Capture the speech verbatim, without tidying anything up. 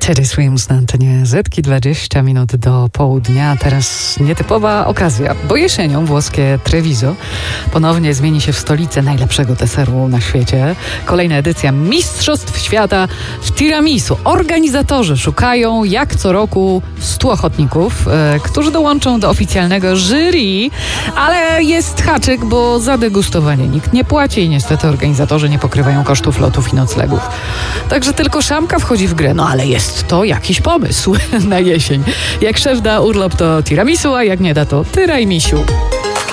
Teddy Swims na antenie Zetki, dwadzieścia minut do południa. Teraz nietypowa okazja, bo jesienią włoskie Treviso ponownie zmieni się w stolicę najlepszego deseru na świecie. Kolejna edycja Mistrzostw Świata w tiramisu. Organizatorzy szukają jak co roku stu ochotników, e, którzy dołączą do oficjalnego jury, ale jest haczyk, bo za degustowanie nikt nie płaci i niestety organizatorzy nie pokrywają kosztów lotów i noclegów. Także tylko szamka wchodzi w grę, no ale jest to jakiś pomysł na jesień. Jak szef da urlop, to tiramisu, a jak nie da, to tyrajmisiu.